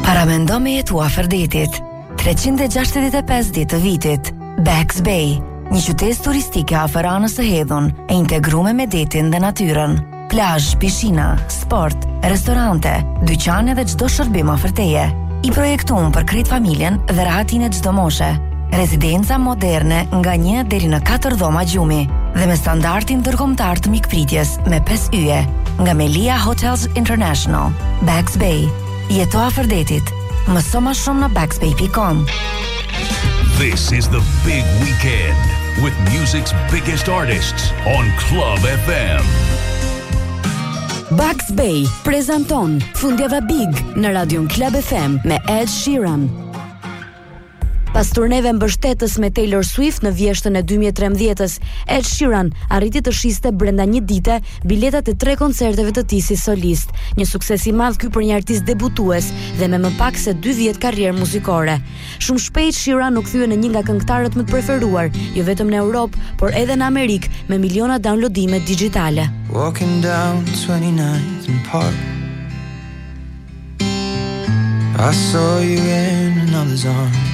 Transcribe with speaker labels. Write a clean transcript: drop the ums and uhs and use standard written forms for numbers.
Speaker 1: Paramendo me jetua Ferdetit, 365 ditë të vitit. Bax Bay, një qytet turistike afër anës së Hedhun, e integruar me detin dhe natyrën. Plazh, pishina, sport, restorante, dyqane dhe çdo shërbim afër teje. I projektuar për krejt familjen dhe rahatin e çdo moshe. Rezidenca moderne nga 1 deri në 4 dhoma gjumi dhe me standardin ndërkombëtar të mikpritjes me 5 yje nga Melia Hotels International. Bax Bay. Jeto afër detit. Mëso më shumë në baxbay.com.
Speaker 2: This is the big weekend with music's biggest artists on Club FM.
Speaker 3: Bax Bay prezanton Fundjava Big në Radion Club FM me Ed Sheeran. Pas turneve mbështetës me Taylor Swift në vjeshtën e 2013-s, Ed Sheeran arriti të shiste brenda një dite biletat e 3 koncerteve të tij si solist, një sukses i madh ky për një artist debutues dhe me më pak se 2 vjet karrierë muzikore. Shumë shpejt Sheeran u kthye në një nga këngëtarët më të preferuar, jo vetëm në Europë, por edhe në Amerikë, me miliona downloadime digjitale.
Speaker 4: Walking down 29th and Park, I saw you in another's arms.